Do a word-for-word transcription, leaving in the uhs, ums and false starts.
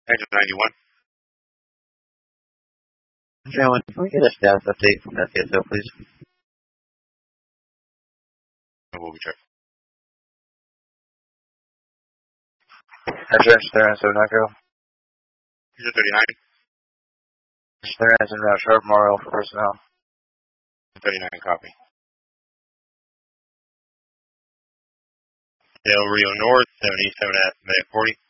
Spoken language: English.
Engine ninety-one. Gentlemen, can we get a status update from S C S O, please? We'll be checked. Address there and seven Echo. Engine thirty-nine. There and seven Sharp Memorial for personnel. thirty-nine, copy. Del Rio North, seventy-seven at Medic forty.